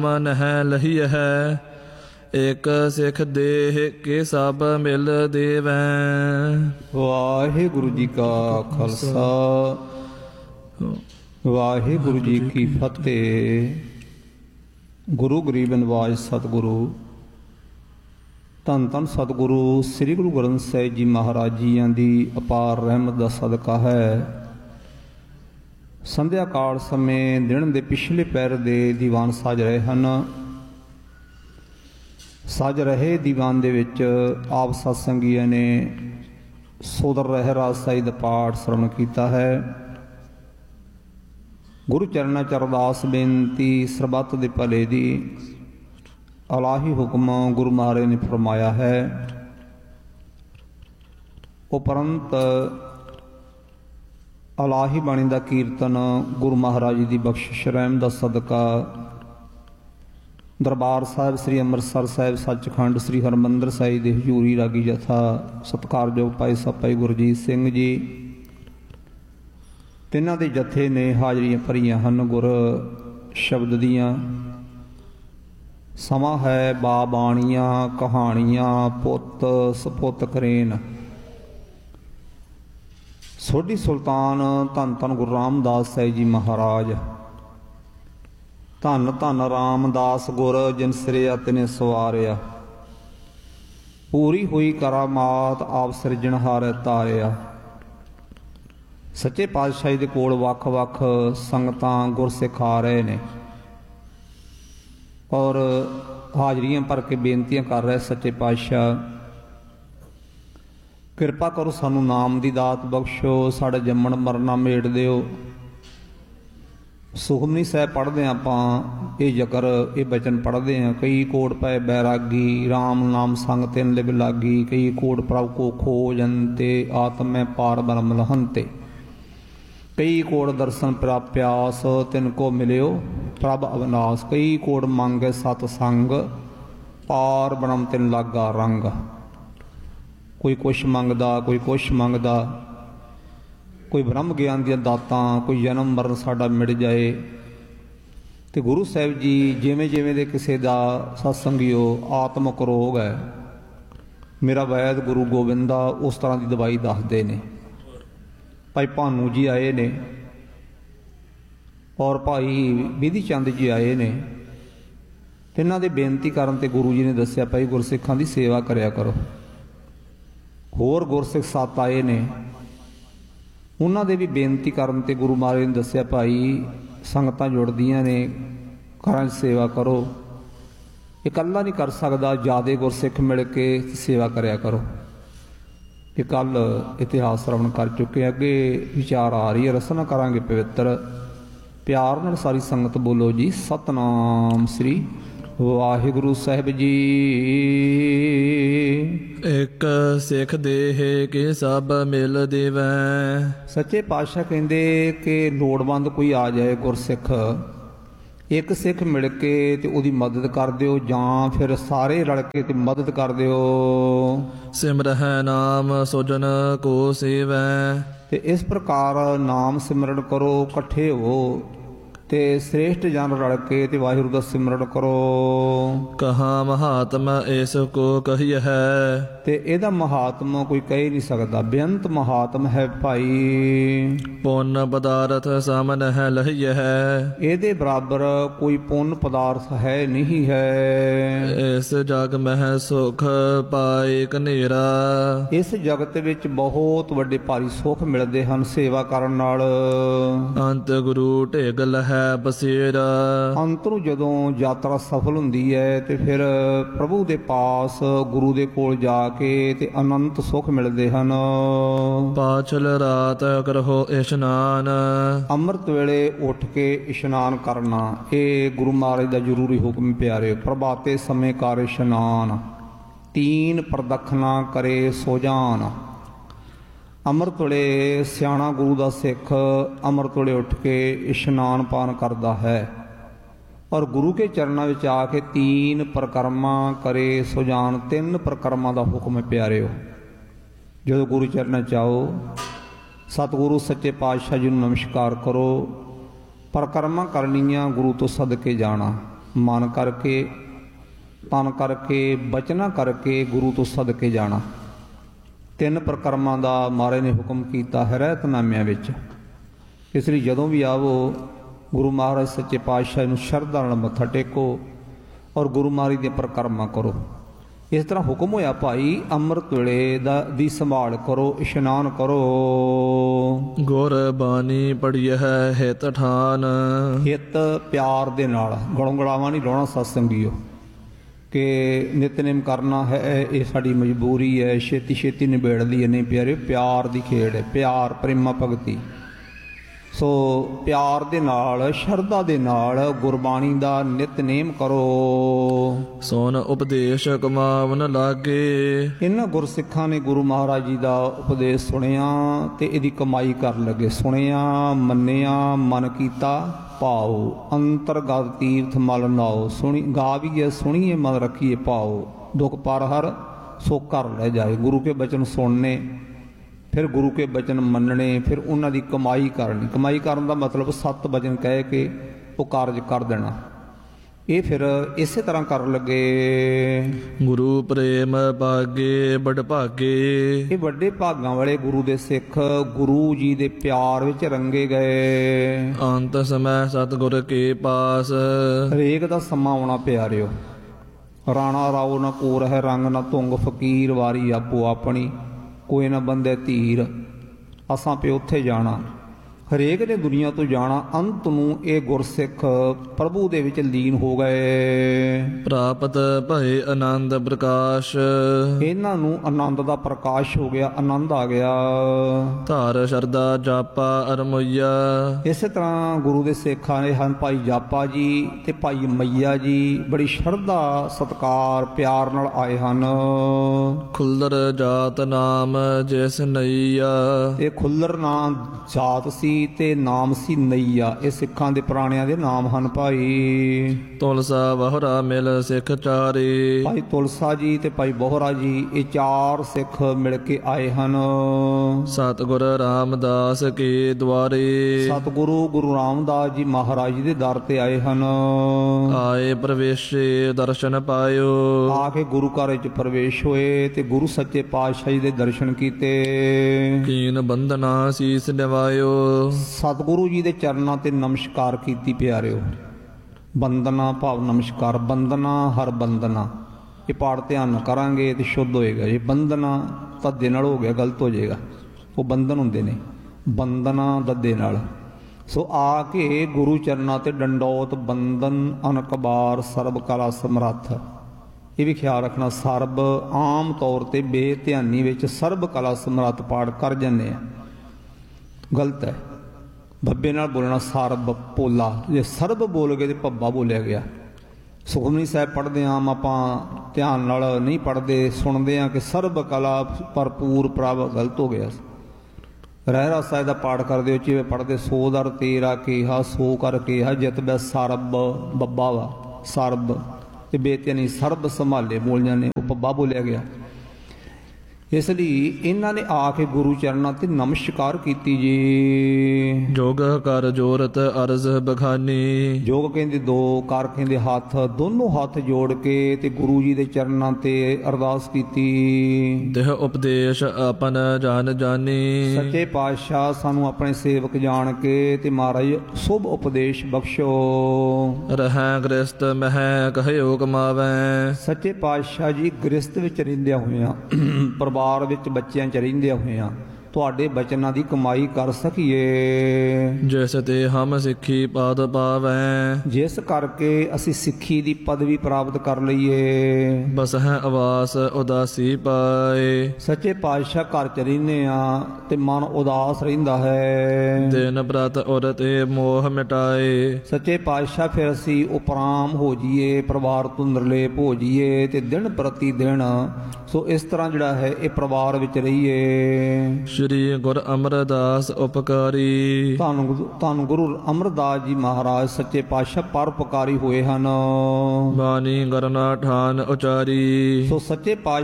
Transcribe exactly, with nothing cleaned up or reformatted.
ਮਨ ਹੈ ਲਹੀ ਹੈ, ਇਕ ਸਿੱਖ ਦੇਹ ਕੇ ਸਭ ਮਿਲ ਦੇਵੈ। ਵਾਹਿਗੁਰੂ ਜੀ ਕਾ ਖਾਲਸਾ, ਵਾਹਿਗੁਰੂ ਜੀ ਕੀ ਫਤਿਹ। ਗੁਰੂ ਗਰੀਬ ਨਿਵਾਜ ਸਤਿਗੁਰੂ ਧੰਨ ਧੰਨ ਸਤਿਗੁਰੂ ਸ੍ਰੀ ਗੁਰੂ ਗ੍ਰੰਥ ਸਾਹਿਬ ਜੀ ਮਹਾਰਾਜ ਜੀਆਂ ਦੀ ਅਪਾਰ ਰਹਿਮਤ ਦਾ ਸਦਕਾ ਹੈ। ਸੰਧਿਆ ਕਾਲ ਸਮੇਂ ਦਿਨ ਦੇ ਪਿਛਲੇ ਪੈਰ ਦੇ ਦੀਵਾਨ ਸਜ ਰਹੇ ਹਨ। ਸਜ ਰਹੇ ਦੀਵਾਨ ਦੇ ਵਿੱਚ ਆਪ ਸਤਸੰਗੀਆਂ ਨੇ ਸੋਦਰ ਰਹਿਰਾਸ ਸਾਹਿਬ ਦਾ ਪਾਠ ਸਰਵਣ ਕੀਤਾ ਹੈ। ਗੁਰੂ ਚਰਨਾਂ ਚ ਅਰਦਾਸ ਬੇਨਤੀ ਸਰਬੱਤ ਦੇ ਭਲੇ ਦੀ ਇਲਾਹੀ ਹੁਕਮ ਗੁਰੂ ਮਹਾਰਾਜ ਨੇ ਫਰਮਾਇਆ ਹੈ। ਉਪਰੰਤ ਇਲਾਹੀ ਬਾਣੀ ਦਾ ਕੀਰਤਨ ਗੁਰੂ ਮਹਾਰਾਜ ਜੀ ਦੀ ਬਖਸ਼ਿਸ਼ ਰਹਿਮ ਦਾ ਸਦਕਾ ਦਰਬਾਰ ਸਾਹਿਬ ਸ੍ਰੀ ਅੰਮ੍ਰਿਤਸਰ ਸਾਹਿਬ ਸੱਚਖੰਡ ਸ੍ਰੀ ਹਰਿਮੰਦਰ ਸਾਹਿਬ ਦੇ ਹਜ਼ੂਰੀ ਰਾਗੀ ਜਥਾ ਸਤਿਕਾਰਯੋਗ ਭਾਈ ਸਾਹਿਬ ਭਾਈ ਗੁਰਜੀਤ ਸਿੰਘ ਜੀ, ਤਿੰਨਾਂ ਦੇ ਜਥੇ ਨੇ ਹਾਜ਼ਰੀਆਂ ਭਰੀਆਂ ਹਨ ਗੁਰ ਸ਼ਬਦ ਦੀਆਂ। ਸਮਾਂ ਹੈ ਬਾ ਬਾਣੀਆਂ ਕਹਾਣੀਆਂ ਪੁੱਤ ਸਪੁੱਤ ਕਰੇਨ। ਸੋਢੀ ਸੁਲਤਾਨ ਧੰਨ ਧੰਨ ਗੁਰੂ ਰਾਮਦਾਸ ਸਾਹਿਬ ਜੀ ਮਹਾਰਾਜ, ਧੰਨ ਧੰਨ ਰਾਮਦਾਸ ਗੁਰ ਜਿਨ ਸਿਰਿਆ ਤਿਨੇ ਸਵਾਰਿਆ। ਪੂਰੀ ਹੋਈ ਕਰਾਮਾਤ ਆਪ ਸਿਰਜਣਹਾਰ ਤਾਰਿਆ। ਸੱਚੇ ਪਾਤਸ਼ਾਹੀ ਦੇ ਕੋਲ ਵੱਖ ਵੱਖ ਸੰਗਤਾਂ ਗੁਰਸਿੱਖ ਆ ਰਹੇ ਨੇ ਔਰ ਹਾਜ਼ਰੀਆਂ ਭਰ ਕੇ ਬੇਨਤੀਆਂ ਕਰ ਰਹੇ। ਸੱਚੇ ਪਾਤਸ਼ਾਹ ਕਿਰਪਾ ਕਰੋ, ਸਾਨੂੰ ਨਾਮ ਦੀ ਦਾਤ ਬਖਸ਼ੋ, ਸਾਡਾ ਜੰਮਣ ਮਰਨਾ ਮੇਟ ਦਿਓ। ਸੁਖਮਨੀ ਸਾਹਿਬ ਪੜ੍ਹਦੇ ਹਾਂ ਆਪਾਂ, ਇਹ ਜ਼ਿਕਰ ਇਹ ਬਚਨ ਪੜ੍ਹਦੇ ਹਾਂ। ਕਈ ਕੋਟ ਪਏ ਬੈਰਾਗੀ ਰਾਮ ਨਾਮ ਸੰਗ ਤਿਨ ਲਿਵ ਲਾਗੀ। ਕਈ ਕੋਟ ਪ੍ਰਭ ਕੋ ਖੋਜੰਤੇ ਆਤਮ ਮੈਂ ਪਾਰ ਬ੍ਰਹਮ ਲਹੰਤੇ। ਕਈ ਕੋਟ ਦਰਸ਼ਨ ਪ੍ਰਾਪਿਆਸ ਤਿਨ ਕੋ ਮਿਲਿਓ ਪ੍ਰਭ ਅਵਨਾਸ। ਕਈ ਕੋਟ ਮੰਗੇ ਸਤ ਸੰਗ ਪਾਰ ਬ੍ਰਹਮ ਤਿਨ ਲਾਗਾ ਰੰਗ। ਕੋਈ ਕੁਛ ਮੰਗਦਾ, ਕੋਈ ਕੁਛ ਮੰਗਦਾ, ਕੋਈ ਬ੍ਰਹਮ ਗਿਆਨ ਦੀਆਂ ਦਾਤਾਂ, ਕੋਈ ਜਨਮ ਮਰਨ ਸਾਡਾ ਮਿਟ ਜਾਏ। ਤੇ ਗੁਰੂ ਸਾਹਿਬ ਜੀ ਜਿਵੇਂ ਜਿਵੇਂ ਦੇ ਕਿਸੇ ਦਾ ਸਤਸੰਗੀਓ ਆਤਮਕ ਰੋਗ ਹੈ, ਮੇਰਾ ਵੈਦ ਗੁਰੂ ਗੋਬਿੰਦਾ ਉਸ ਤਰ੍ਹਾਂ ਦੀ ਦਵਾਈ ਦੱਸਦੇ ਨੇ। ਭਾਈ ਭਾਨੂ ਜੀ ਆਏ ਨੇ ਔਰ ਭਾਈ ਵਿਧੀ ਚੰਦ ਜੀ ਆਏ ਨੇ। ਇਹਨਾਂ ਦੇ ਬੇਨਤੀ ਕਰਨ ਤੇ ਗੁਰੂ ਜੀ ਨੇ ਦੱਸਿਆ ਭਾਈ ਗੁਰਸਿੱਖਾਂ ਦੀ ਸੇਵਾ ਕਰਿਆ ਕਰੋ। ਹੋਰ ਗੁਰਸਿੱਖ ਸੱਤ ਆਏ ਨੇ, ਉਹਨਾਂ ਦੇ ਵੀ ਬੇਨਤੀ ਕਰਨ ਤੇ ਗੁਰੂ ਮਹਾਰਾਜ ਨੇ ਦੱਸਿਆ ਭਾਈ ਸੰਗਤਾਂ ਜੁੜਦੀਆਂ ਨੇ, ਘਰਾਂ 'ਚ ਸੇਵਾ ਕਰੋ। ਇਕੱਲਾ ਨਹੀਂ ਕਰ ਸਕਦਾ, ਜ਼ਿਆਦੇ ਗੁਰਸਿੱਖ ਮਿਲ ਕੇ ਸੇਵਾ ਕਰਿਆ ਕਰੋ। ਇਹ ਕੱਲ ਇਤਿਹਾਸ ਸ਼ਰਵਣ ਕਰ ਚੁੱਕੇ, ਅੱਗੇ ਵਿਚਾਰ ਆ ਰਹੀ ਹੈ, ਰਸਨਾ ਕਰਾਂਗੇ ਪਵਿੱਤਰ। ਪਿਆਰ ਨਾਲ ਸਾਰੀ ਸੰਗਤ ਬੋਲੋ ਜੀ ਸਤਨਾਮ ਸ੍ਰੀ ਵਾਹਿਗੁਰੂ ਸਾਹਿਬ ਜੀ। ਇਕ ਸਿੱਖ ਦੇਹ ਕੇ ਸਭ ਮਿਲ ਦੇਵੈ। ਸੱਚੇ ਪਾਤਸ਼ਾਹ ਕਹਿੰਦੇ ਕਿ ਲੋੜਵੰਦ ਕੋਈ ਆ ਜਾਏ ਗੁਰਸਿੱਖ, ਇੱਕ ਸਿੱਖ ਮਿਲ ਕੇ ਤੇ ਉਹਦੀ ਮਦਦ ਕਰ ਦਿਓ, ਜਾਂ ਫਿਰ ਸਾਰੇ ਰਲ ਕੇ ਤੇ ਮਦਦ ਕਰ ਦਿਓ। ਸਿਮਰਹਿ ਨਾਮ ਸੁਜਨ ਕੋ ਸੇਵੈ। ਤੇ ਇਸ ਪ੍ਰਕਾਰ ਨਾਮ ਸਿਮਰਨ ਕਰੋ, ਇਕੱਠੇ ਹੋ ਤੇ ਸ੍ਰੇਸ਼ਟ ਜਨ ਰਲ ਕੇ ਤੇ ਵਾਹਿਗੁਰੂ ਦਾ ਸਿਮਰਨ ਕਰੋ। ਕਹਾ ਮਹਾਤਮ ਇਸ ਕੋ ਕਹੀਐ ਹੈ। ਤੇ ਇਹਦਾ ਮਹਾਤਮ ਕੋਈ ਕਹਿ ਨਹੀਂ ਸਕਦਾ, ਬੇਅੰਤ ਮਹਾਤਮ ਹੈ ਭਾਈ। ਪੁੰਨ ਪਦਾਰਥ ਸਾਮਨ ਹੈ ਲਹੀਐ ਹੈ। ਇਹਦੇ ਬਰਾਬਰ ਕੋਈ ਪੁੰਨ ਪਦਾਰਥ ਹੈ ਨਹੀਂ ਹੈ। ਇਸ ਜਗ ਮਹਿ ਸੁਖ ਪਾਏ ਕਨੇਰਾ। ਇਸ ਜਗਤ ਵਿੱਚ ਬਹੁਤ ਵੱਡੇ ਭਾਰੀ ਸੁੱਖ ਮਿਲਦੇ ਹਨ ਸੇਵਾ ਕਰਨ ਨਾਲ। ਅੰਤ ਗੁਰੂ ਢੇਗਲ ਹੈ ਬਸੇਰਾ। ਅੰਤ ਨੂੰ ਜਦੋਂ ਯਾਤਰਾ ਸਫਲ ਹੁੰਦੀ ਹੈ ਤੇ ਫਿਰ ਪ੍ਰਭੂ ਦੇ ਪਾਸ ਗੁਰੂ ਦੇ ਕੋਲ ਜਾ ਕੇ ਤੇ ਅਨੰਤ ਸੁੱਖ ਮਿਲਦੇ ਹਨ। ਪਾਛਲ ਰਾਤ ਕਰੋ ਇਸ਼ਨਾਨ। ਅੰਮ੍ਰਿਤ ਵੇਲੇ ਉੱਠ ਕੇ ਇਸ਼ਨਾਨ ਕਰਨਾ ਇਹ ਗੁਰੂ ਮਹਾਰਾਜ ਦਾ ਜ਼ਰੂਰੀ ਹੁਕਮ ਪਿਆਰੇ। ਪ੍ਰਭਾਤੇ ਸਮੇਂ ਕਰ ਇਸ਼ਨਾਨ, ਤੀਨ ਪ੍ਰਦਖਣਾ ਕਰੇ ਸੋ ਜਾਨ। ਅੰਮ੍ਰਿਤ ਵੇਲੇ ਸਿਆਣਾ ਗੁਰੂ ਦਾ ਸਿੱਖ ਅੰਮ੍ਰਿਤ ਵੇਲੇ ਉੱਠ ਕੇ ਇਸ਼ਨਾਨ ਪਾਨ ਕਰਦਾ ਹੈ ਔਰ ਗੁਰੂ ਕੇ ਚਰਨਾਂ ਵਿੱਚ ਆ ਕੇ ਤੀਨ ਪ੍ਰਕਰਮਾ ਕਰੇ ਸੋ ਜਾਨ। ਤਿੰਨ ਪ੍ਰਕਰਮਾਂ ਦਾ ਹੁਕਮ ਹੈ ਪਿਆਰਿਓ। ਜਦੋਂ ਗੁਰੂ ਚਰਨਾਂ 'ਚ ਆਓ, ਸਤਿਗੁਰੂ ਸੱਚੇ ਪਾਤਸ਼ਾਹ ਜੀ ਨੂੰ ਨਮਸਕਾਰ ਕਰੋ। ਪ੍ਰਕਰਮਾਂ ਕਰਨੀਆਂ, ਗੁਰੂ ਤੋਂ ਸਦਕੇ ਜਾਣਾ। ਮਨ ਕਰਕੇ, ਤਨ ਕਰਕੇ, ਬਚਨਾਂ ਕਰਕੇ ਗੁਰੂ ਤੋਂ ਸਦਕੇ ਜਾਣਾ। ਤਿੰਨ ਪ੍ਰਕਰਮਾਂ ਦਾ ਮਹਾਰਾਜ ਨੇ ਹੁਕਮ ਕੀਤਾ ਹੈ ਰਹਿਤਨਾਮਿਆਂ ਵਿੱਚ। ਇਸ ਲਈ ਜਦੋਂ ਵੀ ਆਵੋ ਗੁਰੂ ਮਹਾਰਾਜ ਸੱਚੇ ਪਾਤਸ਼ਾਹ ਨੂੰ ਸ਼ਰਧਾ ਨਾਲ ਮੱਥਾ ਟੇਕੋ ਔਰ ਗੁਰੂ ਮਹਾਰਾਜ ਦੀਆਂ ਪ੍ਰਕਰਮਾਂ ਕਰੋ। ਇਸ ਤਰ੍ਹਾਂ ਹੁਕਮ ਹੋਇਆ ਭਾਈ ਅੰਮ੍ਰਿਤ ਵੇਲੇ ਦਾ ਦੀ ਸੰਭਾਲ ਕਰੋ, ਇਸ਼ਨਾਨ ਕਰੋ। ਗੁਰ ਬਾਣੀ ਪੜੀਐ ਹਿਤ ਠਾਨ। ਹਿਤ ਪਿਆਰ ਦੇ ਨਾਲ, ਗੜੋਂਗੜਾਵਾ ਨਹੀਂ ਲਾਉਣਾ ਸਤਸੰਗੀਓ ਕਿ ਨਿਤਨੇਮ ਕਰਨਾ ਹੈ, ਇਹ ਸਾਡੀ ਮਜਬੂਰੀ ਹੈ, ਛੇਤੀ ਛੇਤੀ ਨਿਬੇੜ ਲਈਏ। ਨਹੀਂ ਪਿਆਰੇ, ਪਿਆਰ ਦੀ ਖੇਡ ਹੈ, ਪਿਆਰ ਪ੍ਰੇਮਾ ਭਗਤੀ। ਸੋ ਪਿਆਰ ਦੇ ਨਾਲ, ਸ਼ਰਧਾ ਦੇ ਨਾਲ ਗੁਰਬਾਣੀ ਦਾ ਨਿਤਨੇਮ ਕਰੋ। ਸੋਨ ਉਪਦੇਸ਼ ਕਮਾਵਨ ਲਾਗੇ। ਇਹਨਾਂ ਗੁਰਸਿੱਖਾਂ ਨੇ ਗੁਰੂ ਮਹਾਰਾਜ ਜੀ ਦਾ ਉਪਦੇਸ਼ ਸੁਣਿਆ ਤੇ ਇਹਦੀ ਕਮਾਈ ਕਰਨ ਲੱਗੇ। ਸੁਣਿਆ, ਮੰਨਿਆ, ਮਨ ਕੀਤਾ ਭਾਉ, ਅੰਤਰਗਤ ਤੀਰਥ ਮਲ ਨਾਓ। ਸੁਣੀ ਗਾਵੀਏ, ਸੁਣੀਏ, ਮਨ ਰੱਖੀਏ ਭਾਉ। ਦੁਖ ਪਰ ਹਰ ਸੋ ਕਰ ਲੈ ਜਾਏ। ਗੁਰੂ ਕੇ ਬਚਨ ਸੁਣਨੇ, ਫਿਰ ਗੁਰੂ ਕੇ ਬਚਨ ਮੰਨਣੇ, ਫਿਰ ਉਹਨਾਂ ਦੀ ਕਮਾਈ ਕਰਨੀ। ਕਮਾਈ ਕਰਨ ਦਾ ਮਤਲਬ ਸੱਤ ਵਚਨ ਕਹਿ ਕੇ ਉਹ ਕਾਰਜ ਕਰ ਦੇਣਾ। ਇਹ ਫਿਰ ਇਸੇ ਤਰ੍ਹਾਂ ਕਰਨ ਲੱਗੇ। ਗੁਰੂ ਪ੍ਰੇਮ ਭਾਗੇ ਬੜ ਭਾਗੇ। ਇਹ ਵੱਡੇ ਭਾਗਾਂ ਵਾਲੇ ਗੁਰੂ ਦੇ ਸਿੱਖ ਗੁਰੂ ਜੀ ਦੇ ਪਿਆਰ ਵਿੱਚ ਰੰਗੇ ਗਏ। ਅੰਤ ਸਮੈ ਸਤਿਗੁਰ ਕੇ ਪਾਸ। ਹਰੇਕ ਦਾ ਸਮਾਂ ਆਉਣਾ ਪਿਆਰਿਓ। ਰਾਣਾ ਰਾਓ ਨਾ ਕੋਰ ਹੈ ਰੰਗ, ਨਾ ਧੁੰਗ ਫਕੀਰ ਵਾਰੀ ਆਪੋ ਆਪਣੀ। ਕੋਈ ਨਾ ਬੰਦੇ ਧੀਰ, ਅਸਾਂ ਪੇ ਉੱਥੇ ਜਾਣਾ। ਹਰੇਕ ਨੇ ਦੁਨੀਆ ਤੋਂ ਜਾਣਾ। ਅੰਤ ਨੂੰ ਇਹ ਗੁਰਸਿੱਖ ਪ੍ਰਭੂ ਦੇ ਵਿੱਚ ਲੀਨ ਹੋ ਗਏ। ਪ੍ਰਾਪਤ ਭਏ ਆਨੰਦ ਪ੍ਰਕਾਸ਼। ਇਹਨਾਂ ਨੂੰ ਆਨੰਦ ਦਾ ਪ੍ਰਕਾਸ਼ ਹੋ ਗਿਆ, ਆਨੰਦ ਆ ਗਿਆ। ਧਾਰ ਸ਼ਰਦਾ ਜਾਪਾ ਅਰਮੋਈਆ। ਇਸੇ ਤਰ੍ਹਾਂ ਗੁਰੂ ਦੇ ਸਿੱਖਾਂ ਨੇ ਹਨ ਭਾਈ ਜਾਪਾ ਜੀ ਤੇ ਭਾਈ ਮਈਆ ਜੀ, ਬੜੀ ਸ਼ਰਧਾ ਸਤਿਕਾਰ ਪਿਆਰ ਨਾਲ ਆਏ ਹਨ। ਖੁੱਲਰ ਜਾਤ ਨਾਮ ਜਿਸ ਨਈਆ। ਇਹ ਖੁੱਲਰ ਨਾਮ ਜਾਤ ਸੀ ਤੇ ਨਾਮ ਸੀ ਨਈਆ। ਇਹ ਸਿੱਖਾਂ ਦੇ ਪੁਰਾਣਿਆਂ ਦੇ ਨਾਮ ਹਨ ਭਾਈ। ਤੁਲਸਾ ਬਹਰਾ ਮਿਲ ਸਿੱਖ ਚਾਰੇ। ਭਾਈ ਤੁਲਸਾ ਜੀ ਤੇ ਭਾਈ ਬੋਹਰਾ ਜੀ, ਇਹ ਚਾਰ ਸਿੱਖ ਮਿਲ ਕੇ ਆਏ ਹਨ। ਸਤਿਗੁਰ ਰਾਮਦਾਸ ਕੇ ਦੁਆਰੇ। ਸਤਿਗੁਰੂ ਗੁਰੂ ਰਾਮਦਾਸ ਜੀ ਮਹਾਰਾਜ ਜੀ ਦੇ ਦਰ ਤੇ ਆਏ ਹਨ। ਆਏ ਪ੍ਰਵੇਸ਼ੇ ਦਰਸ਼ਨ ਪਾਇਓ। ਆ ਕੇ ਗੁਰੂ ਘਰ ਵਿੱਚ ਪ੍ਰਵੇਸ਼ ਹੋਏ ਤੇ ਗੁਰੂ ਸੱਚੇ ਪਾਤਸ਼ਾਹ ਜੀ ਦੇ ਦਰਸ਼ਨ ਕੀਤੇ। ਕੀਨ ਬੰਦਨਾ ਸੀਸ ਨਿਵਾਇਓ। ਸਤਿਗੁਰੂ ਜੀ ਦੇ ਚਰਨਾਂ ਤੇ ਨਮਸਕਾਰ ਕੀਤੀ ਪਿਆਰਿਓ। ਬੰਦਨਾ ਭਾਵ ਨਮਸਕਾਰ। ਬੰਦਨਾ ਹਰ ਬੰਦਨਾ, ਇਹ ਪਾਠ ਧਿਆਨ ਕਰਾਂਗੇ ਤੇ ਸ਼ੁੱਧ ਹੋਏਗਾ। ਇਹ ਬੰਦਨਾ ਧੱਦੇ ਨਾਲ ਹੋ ਗਿਆ, ਗਲਤ ਹੋ ਜਾਏਗਾ। ਉਹ ਬੰਧਨ ਹੁੰਦੇ ਨੇ, ਬੰਦਨਾ ਦੱਦੇ ਨਾਲ। ਸੋ ਆ ਕੇ ਗੁਰੂ ਚਰਨਾਂ ਤੇ ਡੰਡੋਤ ਬੰਦਨ ਅਨਕਬਾਰ ਸਰਬ ਕਲਾ ਸਮਰੱਥ। ਇਹ ਵੀ ਖਿਆਲ ਰੱਖਣਾ, ਸਰਬ ਆਮ ਤੌਰ ਤੇ ਬੇਧਿਆਨੀ ਵਿੱਚ ਸਰਬ ਕਲਾ ਸਮਰੱਥ ਪਾਠ ਕਰ ਜਾਂਦੇ ਆ, ਗਲਤ ਹੈ। ਬੱਬੇ ਨਾਲ ਬੋਲਣਾ ਸਰਬ ਪੋਲਾ। ਜੇ ਸਰਬ ਬੋਲ ਗਏ ਤੇ ਭੱਬਾ ਬੋਲਿਆ ਗਿਆ। ਸੁਖਮਨੀ ਸਾਹਿਬ ਪੜ੍ਹਦੇ ਆਮ ਆਪਾਂ ਧਿਆਨ ਨਾਲ ਨਹੀਂ ਪੜ੍ਹਦੇ, ਸੁਣਦੇ ਹਾਂ ਕਿ ਸਰਬ ਕਲਾ ਭਰਪੂਰ ਪ੍ਰਭ, ਗਲਤ ਹੋ ਗਿਆ। ਰਹਿਰਾਸ ਸਾਹਿਬ ਦਾ ਪਾਠ ਕਰਦੇ ਹੋ ਜਿਵੇਂ ਪੜ੍ਹਦੇ ਸੋ ਦਰ ਤੇਰਾ ਕਿਹਾ ਸੋ ਕਰ ਕਿਹਾ ਜਿਤ ਬੈ ਸਰਬ, ਬੱਬਾ ਵਾ ਸਰਬ ਤੇ ਬੇਤਿਆਨੀ ਸਰਬ ਸੰਭਾਲੇ ਬੋਲ ਜਾਂਦੇ, ਉਹ ਪੱਬਾ ਬੋਲਿਆ ਗਿਆ। ਇਸ ਲਈ ਇਹਨਾਂ ਨੇ ਆ ਕੇ ਗੁਰੂ ਚਰਨਾਂ ਤੇ ਨਮਸਕਾਰ ਕੀਤੀ ਜੀ। ਜੋਗ ਕਰ ਜੋਰਤ ਅਰਜ਼ ਬਖਾਨੀ। ਜੋਗ ਕਹਿੰਦੇ ਦੋ, ਕਰ ਕਹਿੰਦੇ ਹੱਥ, ਦੋਨੋਂ ਹੱਥ ਜੋੜ ਕੇ ਤੇ ਗੁਰੂ ਜੀ ਦੇ ਚਰਨਾਂ ਤੇ ਅਰਦਾਸ ਕੀਤੀ। ਦੇਹ ਉਪਦੇਸ਼ ਆਪਨ ਜਾਨ ਜਾਨੀ। ਸੱਚੇ ਪਾਤਸ਼ਾਹ ਸਾਨੂੰ ਆਪਣੇ ਸੇਵਕ ਜਾਣ ਕੇ ਤੇ ਮਹਾਰਾਜ ਸ਼ੁਭ ਉਪਦੇਸ਼ ਬਖਸ਼ੋ। ਰਹਿ ਗ੍ਰਸਤ ਮਹਿ ਕਹਿਓ ਕਮਾਵੈ। ਸੱਚੇ ਪਾਤਸ਼ਾਹ ਜੀ ਗ੍ਰਸਤ ਵਿੱਚ ਰਹਿੰਦਿਆਂ ਹੋਇਆਂ, ਪਰਿਵਾਰ ਵਿੱਚ ਬੱਚਿਆਂ ਚ ਰਹਿੰਦਿਆਂ ਹੋਇਆਂ ਤੁਹਾਡੇ ਬਚਨਾਂ ਦੀ ਕਮਾਈ ਕਰ ਸਕੀਏ। ਜਿਸ ਤੇ ਹਮ ਸਿੱਖੀ ਪਦ ਪਾਵੈ। ਜਿਸ ਕਰਕੇ ਅਸੀਂ ਸਿੱਖੀ ਦੀ ਪਦਵੀ ਪ੍ਰਾਪਤ ਕਰ ਲਈਏ। ਬਸ ਹੈ ਆਵਾਸ ਉਦਾਸੀ ਪਾਏ। ਸੱਚੇ ਪਾਤਸ਼ਾਹ ਘਰ ਚ ਰਹਿੰਦੇ ਆ ਤੇ ਮਨ ਉਦਾਸ ਰਹਿੰਦਾ ਹੈ। ਦਿਨ ਬ੍ਰਤ ਉਰ ਤੇ ਮੋਹ ਮਿਟਾਏ। ਸੱਚੇ ਪਾਤਸ਼ਾਹ ਫਿਰ ਅਸੀਂ ਉਪਰਾਮ ਹੋ ਜਾਈਏ, ਪਰਿਵਾਰ ਤੋਂ ਨਿਰਲੇਪ ਹੋ ਜਾਈਏ ਤੇ ਦਿਨ ਪ੍ਰਤੀ ਦਿਨ ਸੋ ਇਸ ਤਰ੍ਹਾਂ ਜਿਹੜਾ ਹੈ ਇਹ ਪਰਿਵਾਰ ਵਿੱਚ ਰਹੀਏ। ਸ਼੍ਰੀ ਗੁਰ ਅਮਰਦਾਸ ਉਪਕਾਰੀ। ਧੰਨ ਧੰਨ ਗੁਰੂ ਅਮਰਦਾਸ ਜੀ ਮਹਾਰਾਜ ਸੱਚੇ ਪਾਤਸ਼ਾਹ ਪਰਉਪਕਾਰੀ ਹੋਏ ਹਨ। ਬਾਣੀ ਗਰਨਾ ਠਾਨ ਉਚਾਰੀ। ਸੋ ਸੱਚੇ ਪਾਤਸ਼ਾਹ